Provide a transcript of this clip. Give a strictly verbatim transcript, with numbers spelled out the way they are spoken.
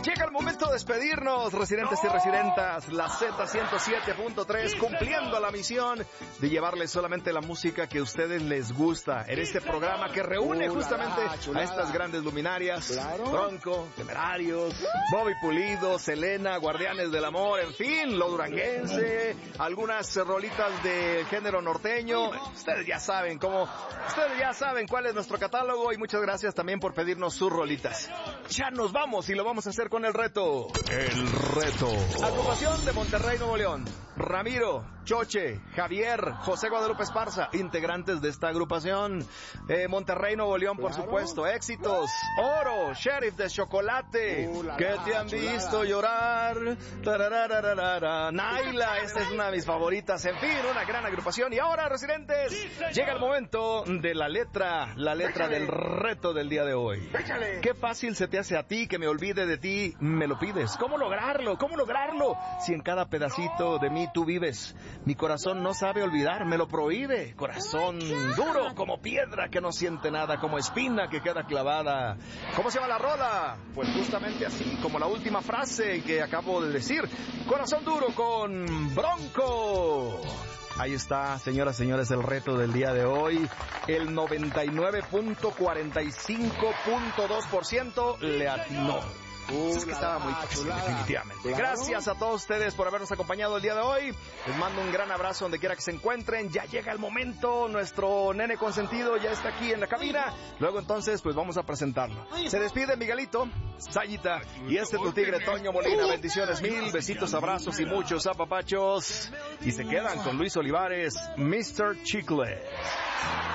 Llega el momento de despedirnos, residentes y residentas. La Z ciento siete punto tres cumpliendo la misión de llevarles solamente la música que a ustedes les gusta en este programa que reúne justamente a estas grandes luminarias. Bronco, Temerarios, Bobby Pulido, Selena, Guardianes del Amor, en fin, lo duranguense, algunas rolitas de género norteño. Ustedes ya saben cómo, ustedes ya saben cuál es nuestro catálogo y muchas gracias también por pedirnos sus rolitas. Ya nos vamos y lo vamos a hacer con el reto. El reto. Agrupación de Monterrey, Nuevo León. Ramiro, Choche, Javier, José Guadalupe Esparza, integrantes de esta agrupación. Eh, Monterrey, Nuevo León, por claro. supuesto. Éxitos. Oro, Sheriff de Chocolate. Uh, la, que te han chulada. Visto llorar. Tararararara. Naila, esta es una de mis favoritas. En fin, una gran agrupación. Y ahora, residentes, sí, llega el momento de la letra, la letra Déjale. Del reto del día de hoy. Déjale. Qué fácil se te hace a ti que me olvide de ti, me lo pides. ¿Cómo lograrlo? ¿Cómo lograrlo? Si en cada pedacito de mí tú vives. Mi corazón no sabe olvidar, me lo prohíbe. Corazón duro como piedra que no siente nada, como espina que queda clavada. ¿Cómo se llama la rola? Pues justamente así, como la última frase que acabo de decir. Corazón duro con Bronco. Ahí está, señoras y señores, el reto del día de hoy. El noventa y nueve punto cuarenta y cinco punto dos por ciento le atinó. Uh, es que estaba muy fácil, definitivamente. ¿Claro? Gracias a todos ustedes por habernos acompañado el día de hoy. Les mando un gran abrazo donde quiera que se encuentren. Ya llega el momento. Nuestro nene consentido ya está aquí en la cabina. Luego entonces, pues vamos a presentarlo. Se despide Miguelito, Sayita y este tu tigre Toño Molina. Bendiciones mil, besitos, abrazos y muchos apapachos. Y se quedan con Luis Olivares, mister Chicle.